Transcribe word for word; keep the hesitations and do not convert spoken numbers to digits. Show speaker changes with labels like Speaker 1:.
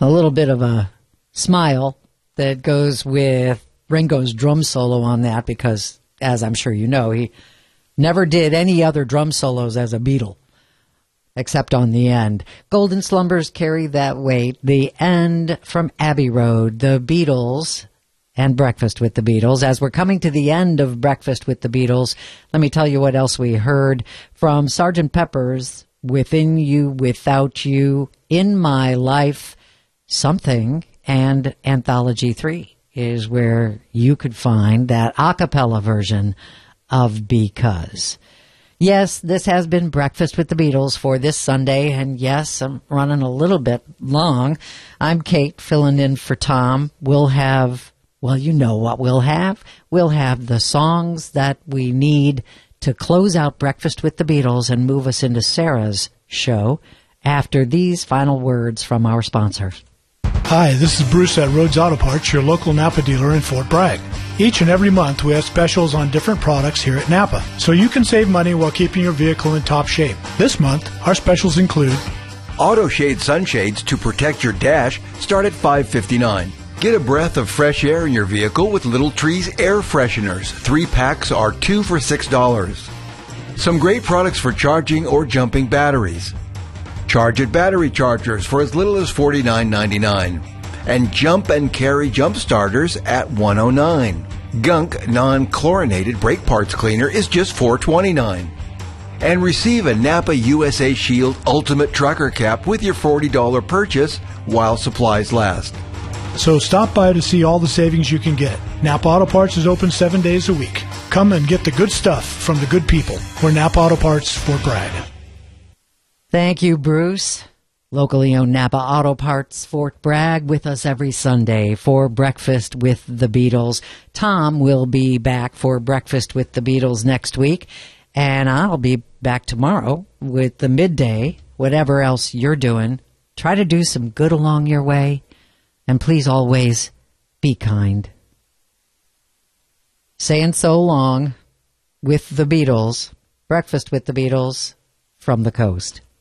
Speaker 1: a little bit of a smile that goes with Ringo's drum solo on that because, as I'm sure you know, he never did any other drum solos as a Beatle, except on the end. Golden Slumbers Carry That Weight, the end from Abbey Road, the Beatles, and Breakfast with the Beatles. As we're coming to the end of Breakfast with the Beatles, let me tell you what else we heard from Sergeant Pepper's Within You, Without You, In My Life, Something, and Anthology three is where you could find that a cappella version of Because. Yes, this has been Breakfast with the Beatles for this Sunday, and yes, I'm running a little bit long. I'm Kate, filling in for Tom. We'll have, well, you know what we'll have. We'll have the songs that we need to close out Breakfast with the Beatles and move us into Sarah's show after these final words from our sponsors.
Speaker 2: Hi, this is Bruce at Rhodes Auto Parts, your local Napa dealer in Fort Bragg. Each and every month we have specials on different products here at Napa, so you can save money while keeping your vehicle in top shape. This month, our specials include
Speaker 3: Auto Shade sunshades to protect your dash start at five fifty-nine. Get a breath of fresh air in your vehicle with Little Trees air fresheners. Three packs are two for six dollars. Some great products for charging or jumping batteries. Charge It battery chargers for as little as forty-nine ninety-nine. And Jump and Carry jump starters at one oh nine. Gunk non-chlorinated brake parts cleaner is just four twenty-nine. And receive a Napa U S A Shield Ultimate Trucker Cap with your forty dollars purchase while supplies last.
Speaker 2: So stop by to see all the savings you can get. Napa Auto Parts is open seven days a week. Come and get the good stuff from the good people. We're Napa Auto Parts, Fort Bragg.
Speaker 1: Thank you, Bruce. Locally owned Napa Auto Parts, Fort Bragg, with us every Sunday for Breakfast with the Beatles. Tom will be back for Breakfast with the Beatles next week, and I'll be back tomorrow with the midday, whatever else you're doing. Try to do some good along your way, and please always be kind. Saying so long with the Beatles, Breakfast with the Beatles from the coast.